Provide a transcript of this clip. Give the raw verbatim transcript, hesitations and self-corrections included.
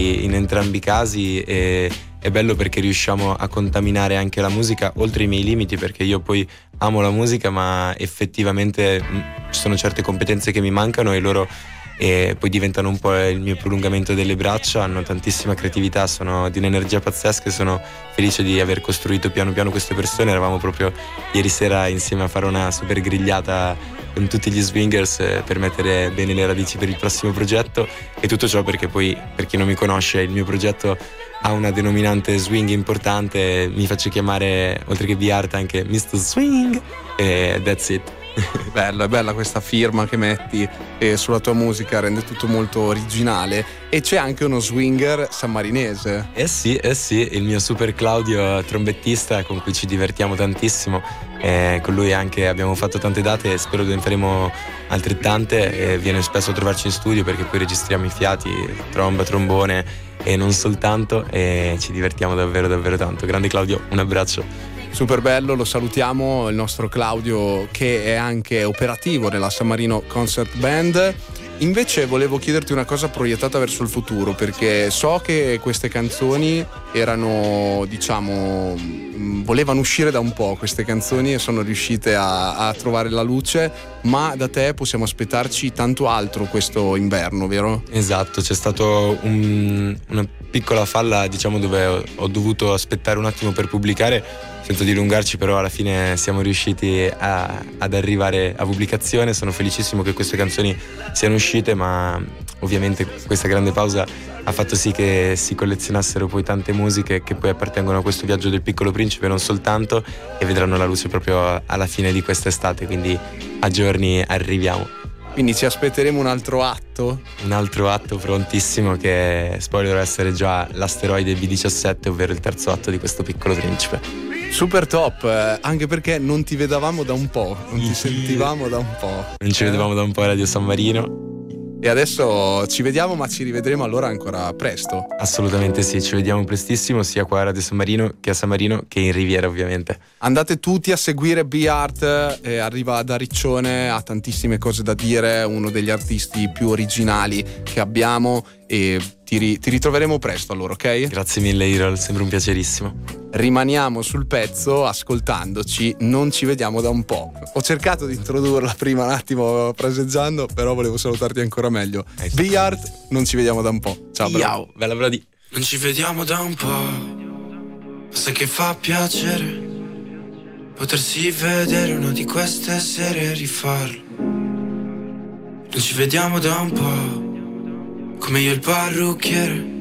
quindi in entrambi i casi è, è bello perché riusciamo a contaminare anche la musica oltre i miei limiti, perché io poi amo la musica ma effettivamente mh, ci sono certe competenze che mi mancano e loro e poi diventano un po' il mio prolungamento delle braccia, hanno tantissima creatività, sono di un'energia pazzesca e sono felice di aver costruito piano piano queste persone. Eravamo proprio ieri sera insieme a fare una super grigliata con tutti gli swingers per mettere bene le radici per il prossimo progetto, e tutto ciò perché poi, per chi non mi conosce, il mio progetto ha una denominante swing importante, mi faccio chiamare oltre che B-Art anche mister Swing e that's it. Bello, è bella questa firma che metti eh, sulla tua musica, rende tutto molto originale. E c'è anche uno swinger sammarinese. Eh sì, eh sì, il mio super Claudio trombettista con cui ci divertiamo tantissimo, eh, con lui anche abbiamo fatto tante date e spero che ne faremo altrettante, e viene spesso a trovarci in studio perché poi registriamo i fiati, tromba, trombone e non soltanto, e ci divertiamo davvero davvero tanto. Grande Claudio, un abbraccio. Super bello, lo salutiamo, il nostro Claudio che è anche operativo nella San Marino Concert Band. Invece volevo chiederti una cosa proiettata verso il futuro, perché so che queste canzoni erano, diciamo, volevano uscire da un po' queste canzoni e sono riuscite a, a trovare la luce, ma da te possiamo aspettarci tanto altro questo inverno, vero? Esatto, c'è stato un, una piccola falla, diciamo, dove ho, ho dovuto aspettare un attimo per pubblicare. Senza dilungarci, però alla fine siamo riusciti a, ad arrivare a pubblicazione. Sono felicissimo che queste canzoni siano uscite, ma ovviamente questa grande pausa ha fatto sì che si collezionassero poi tante musiche che poi appartengono a questo viaggio del Piccolo Principe, non soltanto, e vedranno la luce proprio alla fine di quest'estate, quindi a giorni arriviamo. Quindi ci aspetteremo un altro atto? Un altro atto prontissimo che spero essere già l'asteroide B diciassette, ovvero il terzo atto di questo Piccolo Principe. Super top, eh, anche perché non ti vedavamo da un po', non ti sentivamo da un po'. Non ci vedevamo da un po' a Radio San Marino. E adesso ci vediamo, ma ci rivedremo allora ancora presto. Assolutamente sì, ci vediamo prestissimo, sia qua a Radio San Marino che a San Marino che in Riviera, ovviamente. Andate tutti a seguire B-Art, eh, arriva da Riccione, ha tantissime cose da dire, uno degli artisti più originali che abbiamo, e ti, ri- ti ritroveremo presto allora, ok? Grazie mille Irol, sembra un piacerissimo. Rimaniamo sul pezzo ascoltandoci, non ci vediamo da un po'. Ho cercato di introdurla prima un attimo fraseggiando, però volevo salutarti ancora meglio. B-Art, non ci vediamo da un po'. Ciao, bro. Ciao, bella Brody. Non ci vediamo da un po', sai che fa piacere potersi vedere una di queste sere e rifarlo. Non ci vediamo da un po', come io e il parrucchiere,